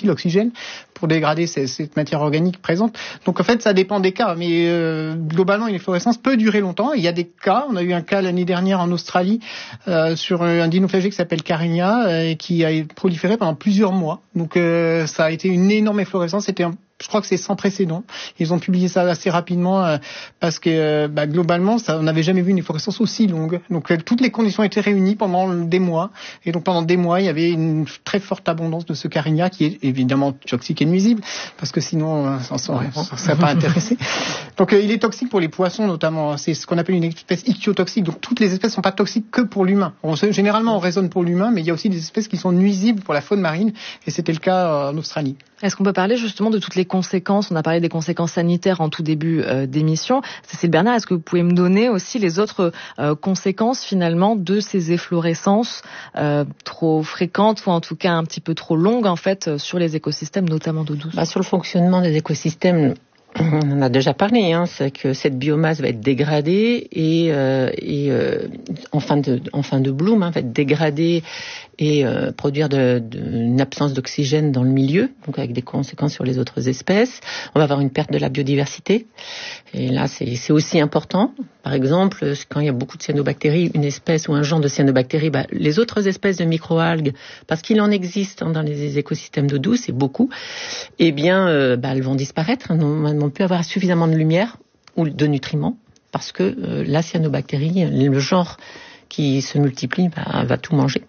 aussi l'oxygène pour dégrader cette matière organique présente. Donc en fait, ça dépend des cas, mais globalement, une efflorescence peut durer longtemps. Il y a des cas, on a eu un cas l'année dernière en Australie sur un dinoflagelle qui s'appelle Carinia qui a proliféré pendant plusieurs mois. Donc ça a été une énorme efflorescence. Je crois que c'est sans précédent. Ils ont publié ça assez rapidement parce que globalement, on n'avait jamais vu une efflorescence aussi longue. Donc toutes les conditions étaient réunies pendant des mois. Et donc pendant des mois, il y avait une très forte abondance de ce Carinia qui est évidemment toxique et nuisible parce que sinon, ça ne serait pas intéressé. Donc il est toxique pour les poissons notamment. C'est ce qu'on appelle une espèce ichthyotoxique. Donc toutes les espèces ne sont pas toxiques que pour l'humain. Généralement, on raisonne pour l'humain, mais il y a aussi des espèces qui sont nuisibles pour la faune marine. Et c'était le cas en Australie. Est-ce qu'on peut parler justement de toutes les conséquences? On a parlé des conséquences sanitaires en tout début d'émission. Cécile Bernard, est-ce que vous pouvez me donner aussi les autres conséquences finalement de ces efflorescences trop fréquentes ou en tout cas un petit peu trop longues en fait sur les écosystèmes, notamment d'eau douce? Sur le fonctionnement des écosystèmes, on en a déjà parlé, c'est que cette biomasse va être dégradée et en fin de bloom, va être dégradée et produire une absence d'oxygène dans le milieu, donc avec des conséquences sur les autres espèces. On va avoir une perte de la biodiversité. Et là, c'est aussi important. Par exemple, quand il y a beaucoup de cyanobactéries, une espèce ou un genre de cyanobactéries, les autres espèces de microalgues, parce qu'il en existe dans les écosystèmes d'eau douce, et beaucoup, elles vont disparaître. Elles n'ont plus avoir suffisamment de lumière ou de nutriments, parce que la cyanobactérie, le genre qui se multiplie, va tout manger.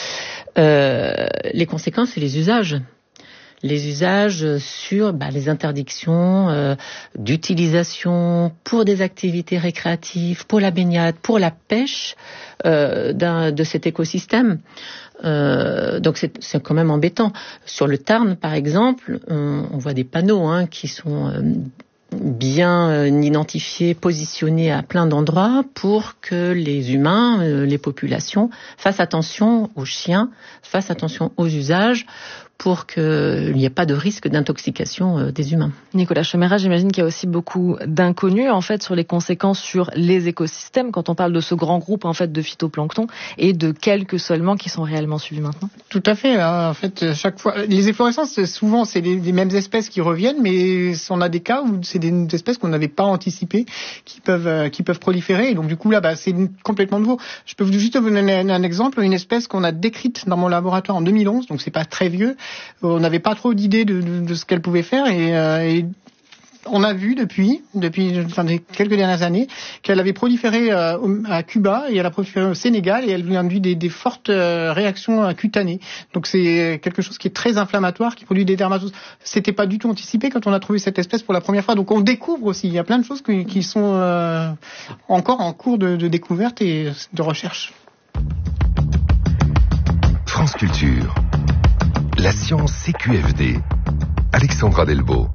Les conséquences, c'est les usages. Les usages sur les interdictions d'utilisation pour des activités récréatives, pour la baignade, pour la pêche de cet écosystème. Donc c'est quand même embêtant. Sur le Tarn, par exemple, on voit des panneaux qui sont bien identifiés, positionnés à plein d'endroits pour que les humains, les populations, fassent attention aux chiens, fassent attention aux usages, pour qu'il n'y ait pas de risque d'intoxication des humains. Nicolas Chomera, j'imagine qu'il y a aussi beaucoup d'inconnus en fait sur les conséquences sur les écosystèmes quand on parle de ce grand groupe en fait de phytoplancton et de quelques seulement qui sont réellement suivis maintenant. Tout à fait. En fait, chaque fois, les efflorescences, souvent c'est les mêmes espèces qui reviennent, mais on a des cas où c'est des espèces qu'on n'avait pas anticipées qui peuvent proliférer. Et donc du coup là, c'est complètement nouveau. Je peux juste vous donner un exemple, une espèce qu'on a décrite dans mon laboratoire en 2011, donc c'est pas très vieux. On n'avait pas trop d'idées de ce qu'elle pouvait faire et on a vu depuis les quelques dernières années qu'elle avait proliféré à Cuba et elle a proliféré au Sénégal et elle a induit des fortes réactions cutanées. Donc c'est quelque chose qui est très inflammatoire, qui produit des dermatoses. C'était pas du tout anticipé quand on a trouvé cette espèce pour la première fois. Donc on découvre aussi, il y a plein de choses qui sont encore en cours de découverte et de recherche. France Culture. La science CQFD. Alexandra Delbo.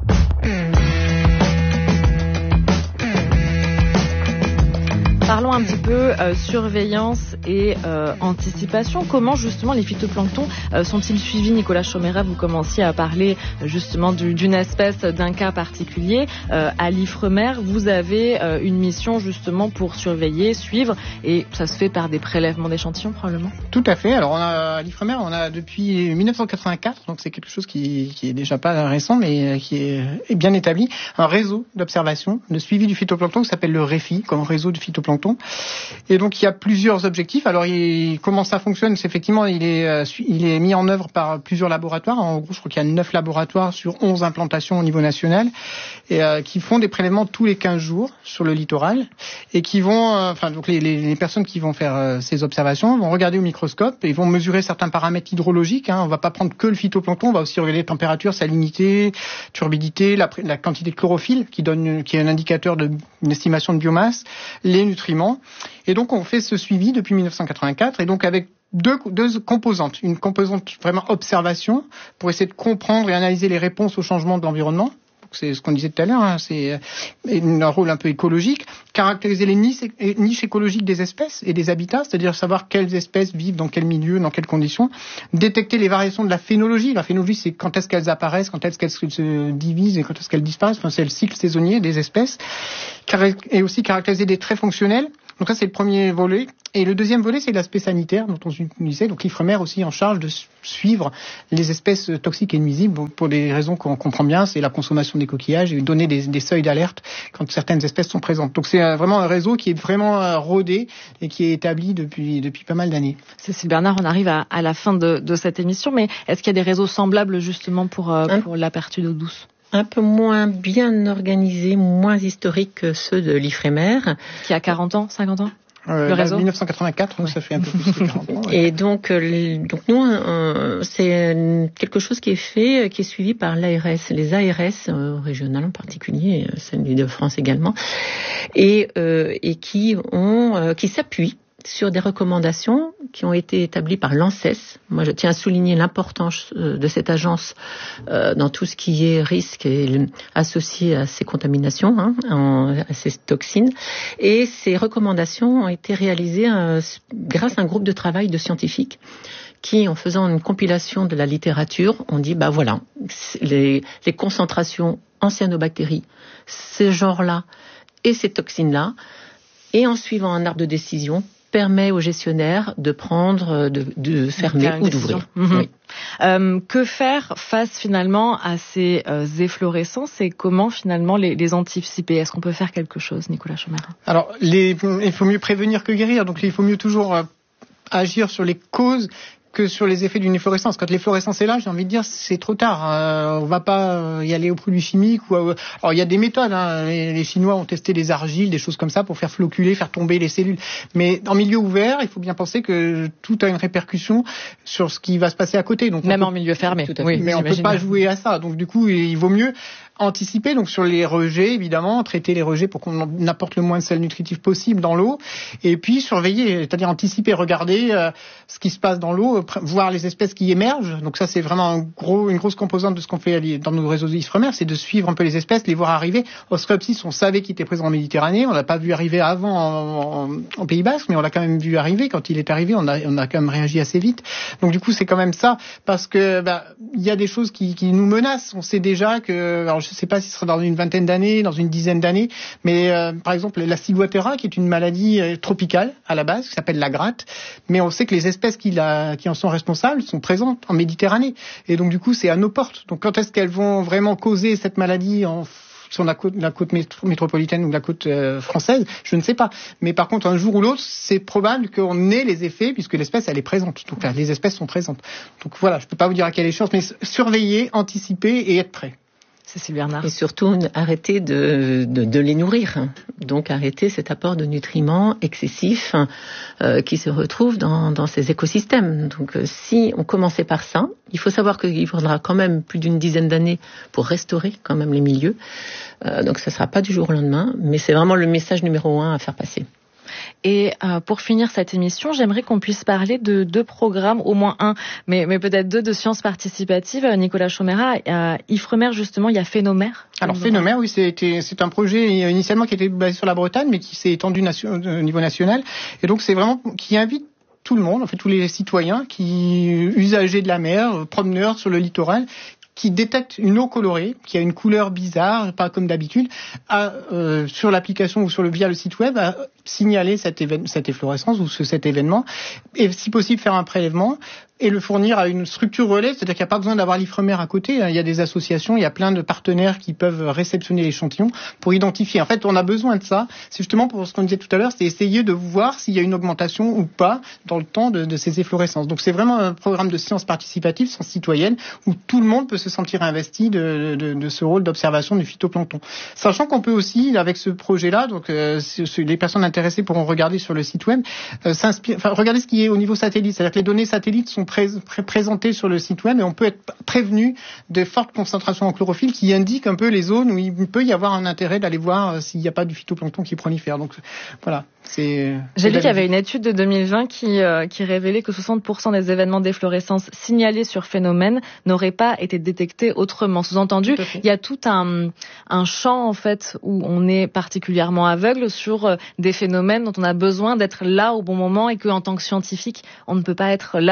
Parlons un petit peu surveillance et anticipation. Comment justement les phytoplanctons sont-ils suivis? Nicolas Chomera, vous commenciez à parler justement d'une espèce, d'un cas particulier. À l'Ifremer, vous avez une mission justement pour surveiller, suivre, et ça se fait par des prélèvements d'échantillons probablement? Tout à fait. Alors à l'Ifremer, on a depuis 1984, donc c'est quelque chose qui est déjà pas récent, mais qui est bien établi, un réseau d'observation, de suivi du phytoplancton qui s'appelle le REFI, comme réseau de phytoplancton. Et donc il y a plusieurs objectifs. Alors comment ça fonctionne? C'est effectivement il est mis en œuvre par plusieurs laboratoires. En gros, je crois qu'il y a 9 laboratoires sur 11 implantations au niveau national et qui font des prélèvements tous les 15 jours sur le littoral et qui vont donc les personnes qui vont faire ces observations vont regarder au microscope et vont mesurer certains paramètres hydrologiques. On va pas prendre que le phytoplancton, on va aussi regarder la température, salinité, turbidité, la quantité de chlorophylle qui est un indicateur d'une estimation de biomasse, les nutriments. Et donc on fait ce suivi depuis 1984 et donc avec deux composantes. Une composante vraiment observation pour essayer de comprendre et analyser les réponses au changement de l'environnement. C'est ce qu'on disait tout à l'heure, c'est un rôle un peu écologique, caractériser les niches écologiques des espèces et des habitats, c'est-à-dire savoir quelles espèces vivent dans quel milieu, dans quelles conditions, détecter les variations de la phénologie. La phénologie, c'est quand est-ce qu'elles apparaissent, quand est-ce qu'elles se divisent et quand est-ce qu'elles disparaissent, c'est le cycle saisonnier des espèces, et aussi caractériser des traits fonctionnels, Donc ça, c'est le premier volet. Et le deuxième volet, c'est l'aspect sanitaire dont on disait. Donc l'Ifremer aussi en charge de suivre les espèces toxiques et nuisibles pour des raisons qu'on comprend bien. C'est la consommation des coquillages et donner des seuils d'alerte quand certaines espèces sont présentes. Donc c'est vraiment un réseau qui est vraiment rodé et qui est établi depuis pas mal d'années. Cécile Bernard, on arrive à la fin de cette émission, mais est-ce qu'il y a des réseaux semblables justement pour la pertuis d'eau douce? Un peu moins bien organisés, moins historiques que ceux de l'Ifremer. Qui a 40 ans, 50 ans? Le réseau 1984, donc ça fait un peu plus que 40 ans. Ouais. Et donc nous, c'est quelque chose qui est suivi par l'ARS, les ARS régionales en particulier, celle de France également, et qui s'appuient sur des recommandations qui ont été établies par l'ANSES. Moi, je tiens à souligner l'importance de cette agence dans tout ce qui est risque associé à ces contaminations, à ces toxines. Et ces recommandations ont été réalisées grâce à un groupe de travail de scientifiques qui, en faisant une compilation de la littérature, ont dit, voilà, les concentrations en cyanobactéries, ces genres-là et ces toxines-là, et en suivant un arbre de décision, permet aux gestionnaires de prendre, de fermer ou d'ouvrir. Oui. Que faire face finalement à ces efflorescences et comment finalement les anticiper? Est-ce qu'on peut faire quelque chose, Nicolas Chaumera? Alors, il faut mieux prévenir que guérir, donc il faut mieux toujours agir sur les causes que sur les effets d'une efflorescence. Quand l'efflorescence est là, j'ai envie de dire, c'est trop tard. On va pas y aller aux produits chimiques. Alors, il y a des méthodes. Les Chinois ont testé des argiles, des choses comme ça, pour faire floculer, faire tomber les cellules. Mais en milieu ouvert, il faut bien penser que tout a une répercussion sur ce qui va se passer à côté. Donc, même en milieu fermé. Oui, mais on peut pas jouer à ça. Donc, du coup, il vaut mieux anticiper, donc sur les rejets, évidemment, traiter les rejets pour qu'on apporte le moins de sels nutritifs possible dans l'eau, et puis surveiller, c'est-à-dire anticiper, regarder ce qui se passe dans l'eau, voir les espèces qui émergent. Donc ça, c'est vraiment une grosse composante de ce qu'on fait dans nos réseaux Ifremer, c'est de suivre un peu les espèces, les voir arriver. Ostreopsis, on savait qu'il était présent en Méditerranée, on l'a pas vu arriver avant en Pays Basque, mais on l'a quand même vu arriver. Quand il est arrivé, on a quand même réagi assez vite. Donc du coup, c'est quand même ça, parce que il y a des choses qui nous menacent. On sait déjà que, alors je ne sais pas si ce sera dans une vingtaine d'années, dans une dizaine d'années, mais par exemple la ciguatera, qui est une maladie tropicale à la base, qui s'appelle la gratte, mais on sait que les espèces qui en sont responsables sont présentes en Méditerranée, et donc du coup c'est à nos portes. Donc quand est-ce qu'elles vont vraiment causer cette maladie sur la côte métropolitaine ou la côte française, je ne sais pas. Mais par contre, un jour ou l'autre, c'est probable qu'on ait les effets, puisque l'espèce, elle est présente. Donc là, les espèces sont présentes. Donc voilà, je ne peux pas vous dire à quelle échéance, mais surveiller, anticiper et être prêt. Cécile Bernard. Et surtout, arrêter de les nourrir. Donc, arrêter cet apport de nutriments excessifs qui se retrouve dans ces écosystèmes. Donc, si on commençait par ça, il faut savoir qu'il faudra quand même plus d'une dizaine d'années pour restaurer quand même les milieux. Donc, ça ne sera pas du jour au lendemain, mais c'est vraiment le message numéro 1 à faire passer. Et pour finir cette émission, j'aimerais qu'on puisse parler de 2 programmes, au moins un, mais peut-être 2 de sciences participatives. Nicolas Chaumera, Ifremer justement, il y a Phénomer. Alors Phénomer, oui, c'est un projet initialement qui était basé sur la Bretagne, mais qui s'est étendu au niveau national. Et donc c'est vraiment qui invite tout le monde, en fait tous les citoyens usagers de la mer, promeneurs sur le littoral, qui détecte une eau colorée, qui a une couleur bizarre, pas comme d'habitude, sur l'application ou via le site web, à signaler cette efflorescence ou cet événement, et si possible faire un prélèvement et le fournir à une structure relais, c'est-à-dire qu'il n'y a pas besoin d'avoir l'Ifremer à côté. Il y a des associations, il y a plein de partenaires qui peuvent réceptionner l'échantillon pour identifier. En fait, on a besoin de ça. C'est justement pour ce qu'on disait tout à l'heure, c'est essayer de voir s'il y a une augmentation ou pas dans le temps de ces efflorescences. Donc c'est vraiment un programme de sciences participatives, sciences citoyennes, où tout le monde peut se sentir investi de ce rôle d'observation du phytoplancton. Sachant qu'on peut aussi, avec ce projet-là, donc les personnes intéressées pourront regarder sur le site web, regarder ce qui est au niveau satellite. C'est-à-dire que les données satellites sont présentées sur le site web et on peut être prévenu de fortes concentrations en chlorophylle qui indiquent un peu les zones où il peut y avoir un intérêt d'aller voir s'il n'y a pas du phytoplancton qui prolifère. Donc voilà. J'ai lu qu'il y avait une étude de 2020 qui révélait que 60% des événements d'efflorescence signalés sur Phénomer n'auraient pas été détectés autrement. Sous-entendu, il y a tout un champ en fait où on est particulièrement aveugle sur des phénomènes dont on a besoin d'être là au bon moment et qu'en tant que scientifique, on ne peut pas être là au bon moment.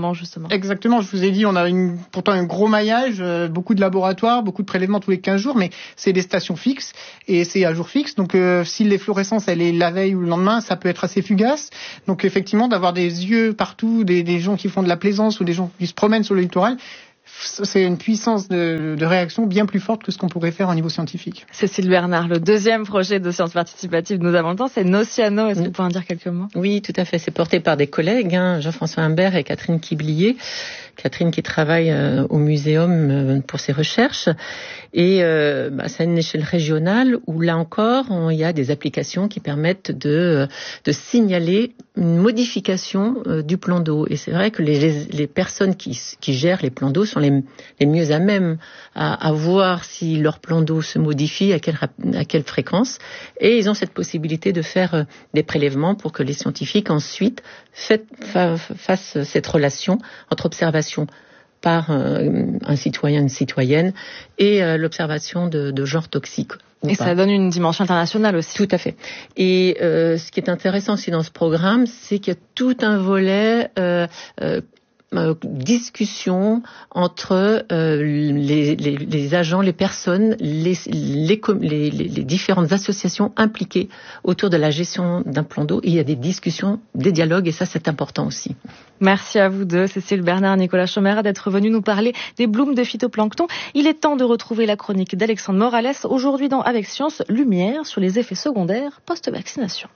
prélèvements justement. Exactement, je vous ai dit, on a pourtant un gros maillage, beaucoup de laboratoires, beaucoup de prélèvements tous les 15 jours, mais c'est des stations fixes et c'est à jour fixe. Donc si l'efflorescence elle est la veille ou le lendemain, ça peut être assez fugace. Donc effectivement, d'avoir des yeux partout, des gens qui font de la plaisance ou des gens qui se promènent sur le littoral, c'est une puissance de réaction bien plus forte que ce qu'on pourrait faire au niveau scientifique. Cécile Bernard, le deuxième projet de sciences participatives, nous avons le temps, c'est Nociano. Est-ce que vous pouvez en dire quelques mots? Oui, tout à fait. C'est porté par des collègues, Jean-François Humbert et Catherine Quiblier. Catherine qui travaille au muséum pour ses recherches. Et c'est à une échelle régionale où, là encore, il y a des applications qui permettent de signaler une modification du plan d'eau. Et c'est vrai que les personnes qui gèrent les plans d'eau sont les mieux à même à voir si leur plan d'eau se modifie, à quelle fréquence. Et ils ont cette possibilité de faire des prélèvements pour que les scientifiques ensuite fassent cette relation entre observation par un citoyen, une citoyenne, et l'observation de genres toxiques. Et ça donne une dimension internationale aussi. Tout à fait. Et ce qui est intéressant aussi dans ce programme, c'est qu'il y a tout un volet discussion entre les agents, les personnes, les différentes associations impliquées autour de la gestion d'un plan d'eau. Il y a des discussions, des dialogues, et ça c'est important aussi. Merci à vous deux, Cécile Bernard, Nicolas Chomera, d'être venus nous parler des blooms de phytoplancton. Il est temps de retrouver la chronique d'Alexandre Morales, aujourd'hui dans Avec Science, lumière sur les effets secondaires post-vaccination.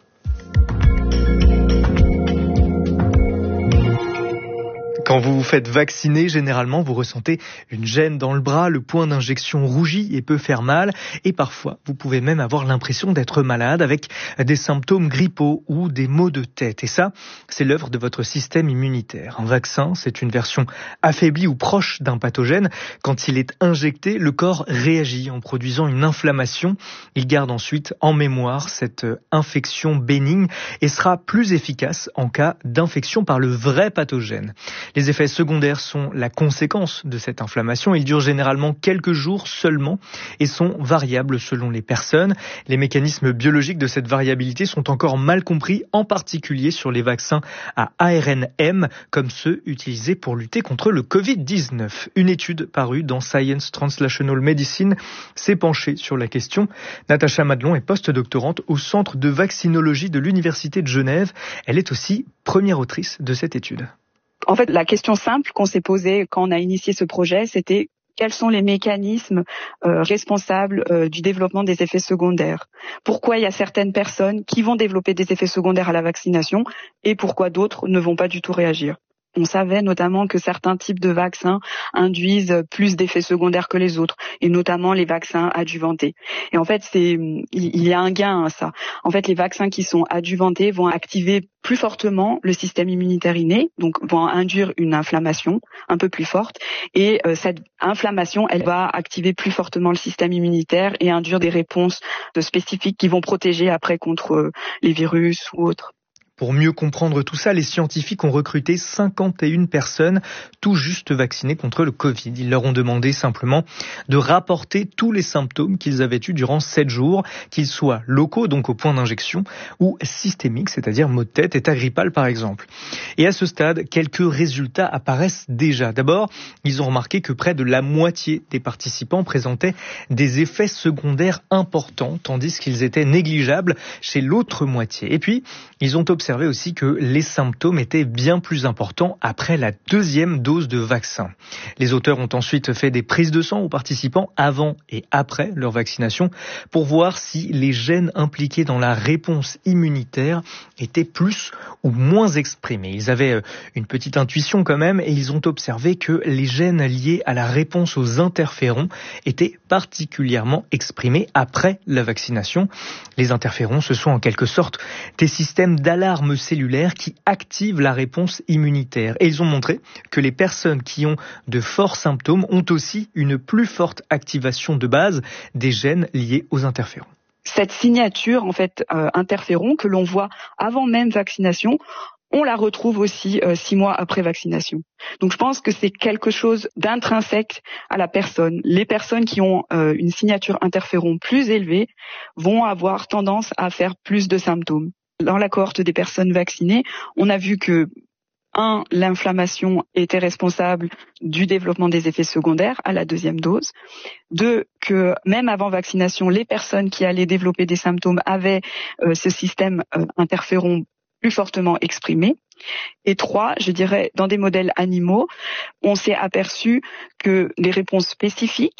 Quand vous vous faites vacciner, généralement, vous ressentez une gêne dans le bras, le point d'injection rougit et peut faire mal. Et parfois, vous pouvez même avoir l'impression d'être malade avec des symptômes grippaux ou des maux de tête. Et ça, c'est l'œuvre de votre système immunitaire. Un vaccin, c'est une version affaiblie ou proche d'un pathogène. Quand il est injecté, le corps réagit en produisant une inflammation. Il garde ensuite en mémoire cette infection bénigne et sera plus efficace en cas d'infection par le vrai pathogène. Les effets secondaires sont la conséquence de cette inflammation. Ils durent généralement quelques jours seulement et sont variables selon les personnes. Les mécanismes biologiques de cette variabilité sont encore mal compris, en particulier sur les vaccins à ARN-M, comme ceux utilisés pour lutter contre le Covid-19. Une étude parue dans Science Translational Medicine s'est penchée sur la question. Natacha Madelon est postdoctorante au Centre de vaccinologie de l'Université de Genève. Elle est aussi première autrice de cette étude. En fait, la question simple qu'on s'est posée quand on a initié ce projet, c'était quels sont les mécanismes responsables du développement des effets secondaires? Pourquoi il y a certaines personnes qui vont développer des effets secondaires à la vaccination et pourquoi d'autres ne vont pas du tout réagir? On savait notamment que certains types de vaccins induisent plus d'effets secondaires que les autres, et notamment les vaccins adjuvantés. Et en fait, il y a un gain à ça. En fait, les vaccins qui sont adjuvantés vont activer plus fortement le système immunitaire inné, donc vont induire une inflammation un peu plus forte, et cette inflammation, elle va activer plus fortement le système immunitaire et induire des réponses spécifiques qui vont protéger après contre les virus ou autres. Pour mieux comprendre tout ça, les scientifiques ont recruté 51 personnes tout juste vaccinées contre le Covid. Ils leur ont demandé simplement de rapporter tous les symptômes qu'ils avaient eus durant 7 jours, qu'ils soient locaux, donc au point d'injection, ou systémiques, c'est-à-dire maux de tête, état grippal par exemple. Et à ce stade, quelques résultats apparaissent déjà. D'abord, ils ont remarqué que près de la moitié des participants présentaient des effets secondaires importants, tandis qu'ils étaient négligeables chez l'autre moitié. Et puis, ils ont observé aussi que les symptômes étaient bien plus importants après la deuxième dose de vaccin. Les auteurs ont ensuite fait des prises de sang aux participants avant et après leur vaccination pour voir si les gènes impliqués dans la réponse immunitaire étaient plus ou moins exprimés. Ils avaient une petite intuition quand même et ils ont observé que les gènes liés à la réponse aux interférons étaient particulièrement exprimés après la vaccination. Les interférons, ce sont en quelque sorte des systèmes d'alarme cellulaires qui activent la réponse immunitaire. Et ils ont montré que les personnes qui ont de forts symptômes ont aussi une plus forte activation de base des gènes liés aux interférons. Cette signature, en fait, interféron que l'on voit avant même vaccination, on la retrouve aussi 6 mois après vaccination. Donc je pense que c'est quelque chose d'intrinsèque à la personne. Les personnes qui ont une signature interféron plus élevée vont avoir tendance à faire plus de symptômes. Dans la cohorte des personnes vaccinées, on a vu que l'inflammation était responsable du développement des effets secondaires à la deuxième dose. 2, que même avant vaccination, les personnes qui allaient développer des symptômes avaient ce système interféron plus fortement exprimé. Et 3, je dirais, dans des modèles animaux, on s'est aperçu que les réponses spécifiques